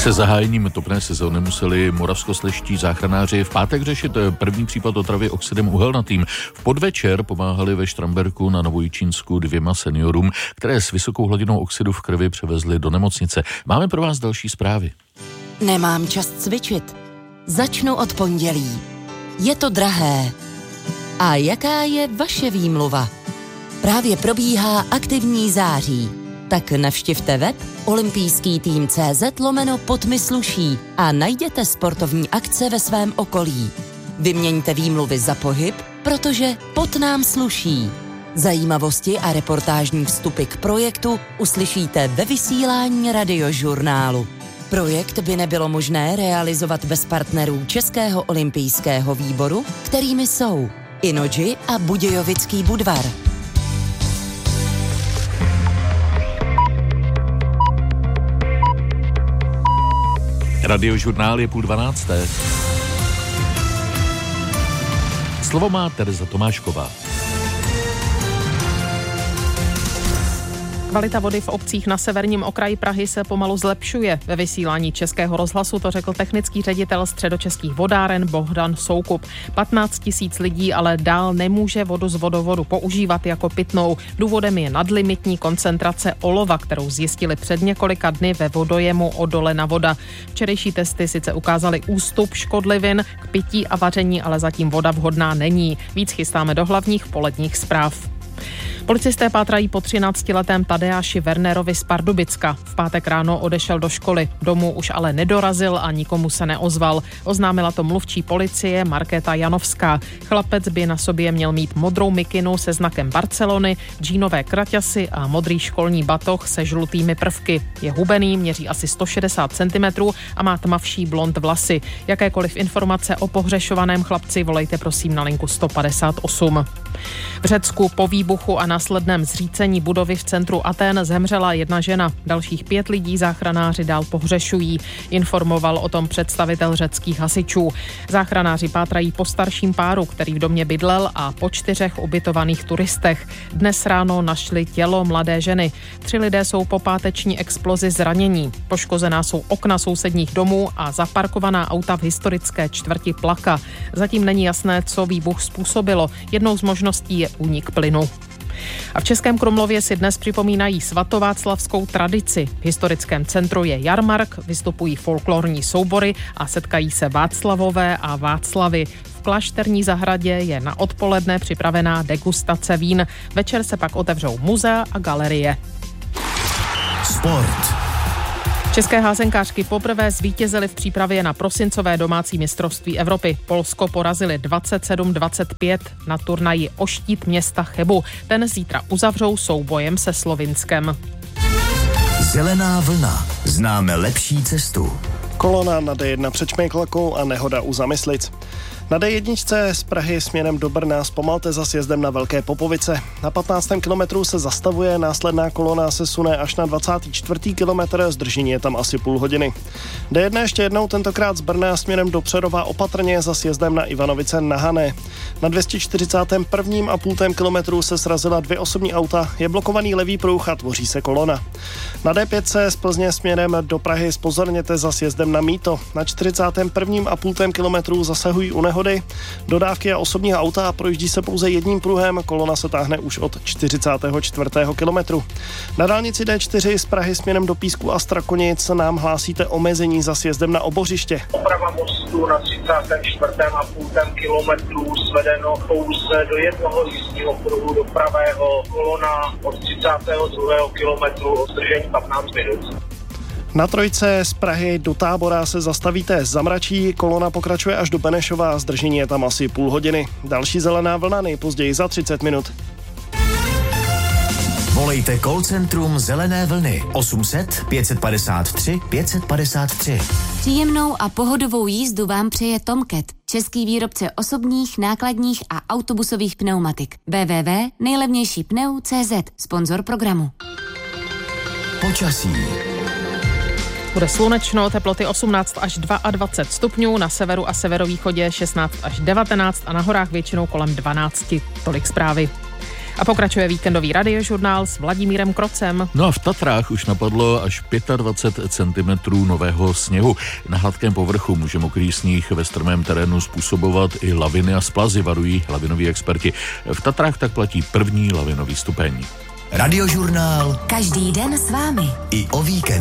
Se zahájením topné sezóny museli moravskoslezští záchranáři v pátek řešit první případ otravy oxidem uhelnatým. V podvečer pomáhali ve Štramberku na Novojičínsku 2 seniorům, které s vysokou hladinou oxidu v krvi převezli do nemocnice. Máme pro vás další zprávy. Nemám čas cvičit. Začnu od pondělí. Je to drahé. A jaká je vaše výmluva? Právě probíhá aktivní září. Tak navštivte web olympijský-tým.cz/podmysluší a najděte sportovní akce ve svém okolí. Vyměňte výmluvy za pohyb, protože pot nám sluší. Zajímavosti a reportážní vstupy k projektu uslyšíte ve vysílání Radiožurnálu. Projekt by nebylo možné realizovat bez partnerů Českého olympijského výboru, kterými jsou Innogy a Budějovický Budvar. Radiožurnál je 11:30. Slovo má Tereza Tomášková. Kvalita vody v obcích na severním okraji Prahy se pomalu zlepšuje. Ve vysílání Českého rozhlasu to řekl technický ředitel Středočeských vodáren Bohdan Soukup. 15 000 lidí ale dál nemůže vodu z vodovodu používat jako pitnou. Důvodem je nadlimitní koncentrace olova, kterou zjistili před několika dny ve vodojemu Odolena voda. Včerejší testy sice ukázaly ústup škodlivin k pití a vaření, ale zatím voda vhodná není. Víc chystáme do hlavních poledních zpráv. Policisté pátrají po 13letém Tadeáši Wernerovi z Pardubicka. V pátek ráno odešel do školy. Domů už ale nedorazil a nikomu se neozval. Oznámila to mluvčí policie Markéta Janovská. Chlapec by na sobě měl mít modrou mikinu se znakem Barcelony, džínové kraťasy a modrý školní batoh se žlutými prvky. Je hubený, měří asi 160 cm a má tmavší blond vlasy. Jakékoliv informace o pohřešovaném chlapci volejte prosím na linku 158. V Řecku po výbuchu a následném zřícení budovy v centru Athén zemřela jedna žena. Dalších 5 lidí záchranáři dál pohřešují, informoval o tom představitel řeckých hasičů. Záchranáři pátrají po starším páru, který v domě bydlel, a po 4 ubytovaných turistech. Dnes ráno našli tělo mladé ženy. 3 lidé jsou po páteční explozi zranění. Poškozená jsou okna sousedních domů a zaparkovaná auta v historické čtvrti Plaka. Zatím není jasné, co výbuch způsobilo. Jednou z možností je únik plynu. A v Českém Krumlově si dnes připomínají svatováclavskou tradici. V historickém centru je jarmark, vystupují folklorní soubory a setkají se Václavové a Václavy. V klášterní zahradě je na odpoledne připravená degustace vín. Večer se pak otevřou muzea a galerie. Sport. České házenkářky poprvé zvítězily v přípravě na prosincové domácí mistrovství Evropy. Polsko porazili 27-25 na turnaji o štít města Chebu. Ten zítra uzavřou soubojem se Slovinskem. Zelená vlna. Známe lepší cestu. Kolona na D1 před Šmejklakou a nehoda u Zamyslic. Na D1 z Prahy směrem do Brna zpomalte za sjezdem na Velké Popovice. Na 15. kilometru se zastavuje, následná kolona se sune až na 24. kilometr, zdržení je tam asi půl hodiny. D1 ještě jednou, tentokrát z Brna směrem do Přerova opatrně za sjezdem na Ivanovice na Hané. Na 241,5 kilometru se srazila 2 osobní auta, je blokovaný levý pruh a tvoří se kolona. Na D5 z Plzně směrem do Prahy zpozorněte za sjezdem na Mýto. Na 41,5 kilometru zasahují u nehody dodávky a osobního auta a projíždí se pouze jedním pruhem, kolona se táhne už od 44. kilometru. Na dálnici D4 z Prahy směrem do Písku a Strakonic nám hlásíte omezení za sjezdem na Obořiště. Oprava mostu na 34,5 kilometru svedeno pouze do jednoho jízdního pruhu do pravého, kolona od 32. kilometru zdržení 15 minut. Na trojce z Prahy do Tábora se zastavíte Zamračí, kolona pokračuje až do Benešova a zdržení je tam asi půl hodiny. Další zelená vlna nejpozději za 30 minut. Volejte call centrum Zelené vlny 800 553 553. Příjemnou a pohodovou jízdu vám přeje Tomcat, český výrobce osobních, nákladních a autobusových pneumatik. www.nejlevnějšípneu.cz, sponzor programu. Počasí. Bude slunečno, teploty 18 až 22 stupňů, na severu a severovýchodě 16 až 19 a na horách většinou kolem 12. Tolik zprávy. A pokračuje víkendový radiožurnál s Vladimírem Krocem. No a v Tatrách už napadlo až 25 cm nového sněhu. Na hladkém povrchu může mokrý sníh ve strmém terénu způsobovat i laviny a splazy, varují lavinoví experti. V Tatrách tak platí první lavinový stupeň. Radiožurnál Každý den s vámi. i o víkendu.